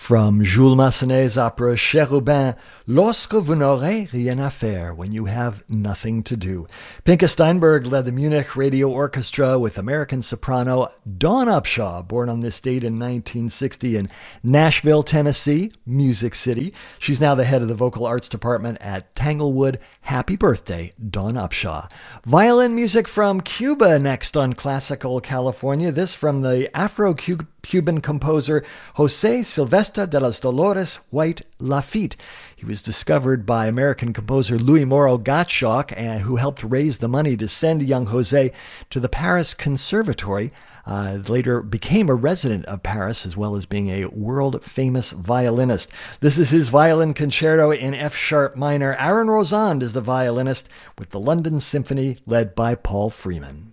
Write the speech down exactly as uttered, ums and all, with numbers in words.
From Jules Massenet's opera Cherubin, Lorsque vous n'aurez rien à faire, when you have nothing to do. Pinka Steinberg led the Munich Radio Orchestra with American soprano Dawn Upshaw, born on this date in nineteen sixty in Nashville, Tennessee, Music City. She's now the head of the vocal arts department at Tanglewood. Happy birthday, Dawn Upshaw. Violin music from Cuba next on Classical California. This from the Afro-Cuban composer Jose Silvestre de los Dolores White Lafitte. He was discovered by American composer Louis Moreau Gottschalk, uh, who helped raise the money to send young Jose to the Paris Conservatory. Uh, later became a resident of Paris, as well as being a world-famous violinist. This is his violin concerto in F-sharp minor. Aaron Rosand is the violinist, with the London Symphony led by Paul Freeman.